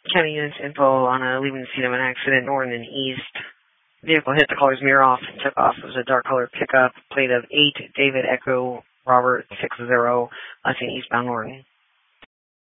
County units info on leaving the scene of an accident, north and east. Vehicle hit the caller's mirror off and took off. It was a dark colored pickup, plate of 8 David Echo Robert 60, seen eastbound Norton.